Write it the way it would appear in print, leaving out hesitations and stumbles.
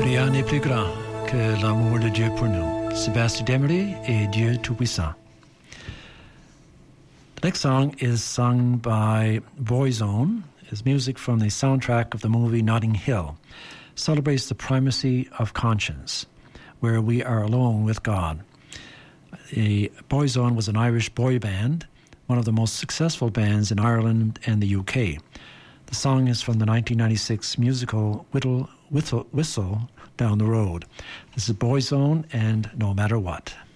Rien n'est plus grand que l'amour de Dieu pour nous. Sébastien Demery et Dieu Tout-Puissant. The next song is sung by Boyzone. It's music from the soundtrack of the movie Notting Hill. Celebrates the primacy of conscience, where we are alone with God. The Boyzone was an Irish boy band, one of the most successful bands in Ireland and the UK. The song is from the 1996 musical Whistle Down the Road. This is Boyzone and No Matter What.